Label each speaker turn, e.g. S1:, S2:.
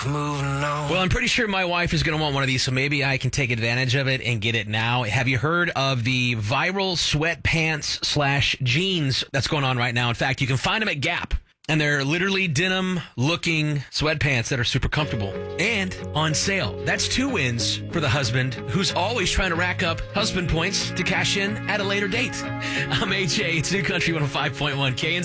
S1: Moving on.
S2: Well, I'm pretty sure my wife is going to want one of these, so maybe I can take advantage of it and get it now. Have you heard of the viral sweatpants/jeans that's going on right now? In fact, you can find them at Gap. And they're literally denim-looking sweatpants that are super comfortable and on sale. That's 2 wins for the husband who's always trying to rack up husband points to cash in at a later date. I'm AJ. It's New Country 105.1 KNC.